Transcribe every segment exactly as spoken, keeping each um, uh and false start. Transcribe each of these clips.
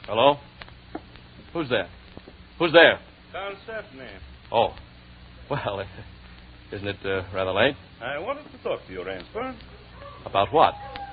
Hello? Who's there? Who's there? Carl Sefney. Oh. Well, isn't it uh, rather late? I wanted to talk to you, Rainsford. About what?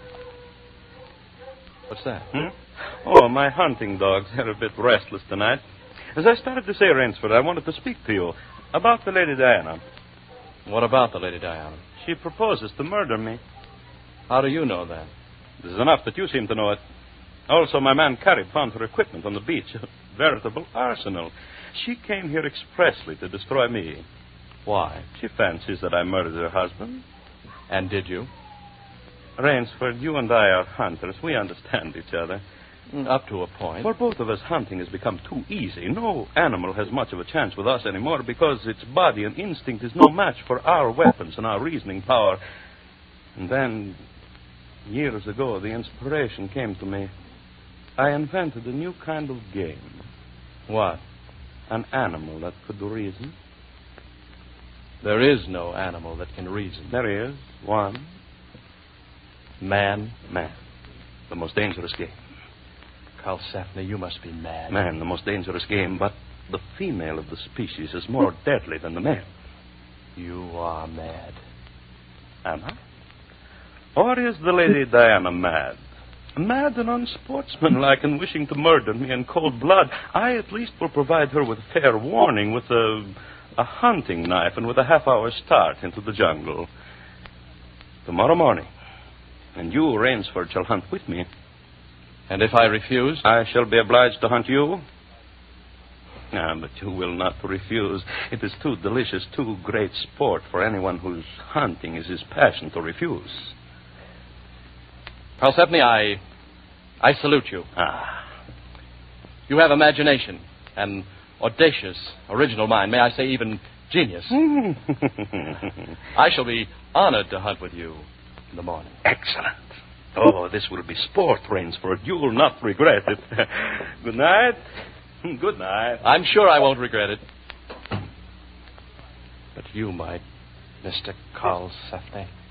What's that? Hmm? Oh, my hunting dogs are a bit restless tonight. As I started to say, Rainsford, I wanted to speak to you about the Lady Diana. What about the Lady Diana? She proposes to murder me. How do you know that? This is enough that you seem to know it. Also, my man Carib found her equipment on the beach. A veritable arsenal. She came here expressly to destroy me. Why? She fancies that I murdered her husband. And did you? Rainsford, you and I are hunters. We understand each other. Up to a point. For both of us, hunting has become too easy. No animal has much of a chance with us anymore because its body and instinct is no match for our weapons and our reasoning power. And then, years ago, the inspiration came to me. I invented a new kind of game. What? An animal that could reason. There is no animal that can reason. There is one. Man? Man. The most dangerous game. Carl Sefney, you must be mad. Man, the most dangerous game, but the female of the species is more deadly than the male. You are mad. Am I? Or is the Lady Diana mad? Mad and unsportsmanlike and wishing to murder me in cold blood. I at least will provide her with fair warning, with a, a hunting knife and with a half-hour start into the jungle. Tomorrow morning. And you, Rainsford, shall hunt with me. And if I refuse? I shall be obliged to hunt you. Ah, but you will not refuse. It is too delicious, too great sport for anyone whose hunting is his passion to refuse. Carl Sefney, I... I salute you. Ah. You have imagination, an audacious, original mind. May I say even genius. I shall be honored to hunt with you in the morning. Excellent. Oh, this will be sport, Rainsford. You will not regret it. Good night. Good night. I'm sure I won't regret it. But you might, Mister Carl Sefney.